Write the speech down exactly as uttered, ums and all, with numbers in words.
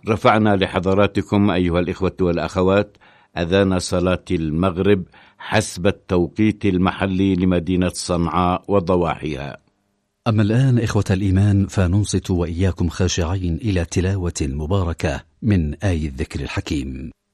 رفعنا لحضراتكم أيها الإخوة والأخوات أذان صلاة المغرب حسب التوقيت المحلي لمدينة صنعاء وضواحيها. أما الآن إخوة الإيمان فننصت وإياكم خاشعين إلى تلاوة مباركة من آي الذكر الحكيم.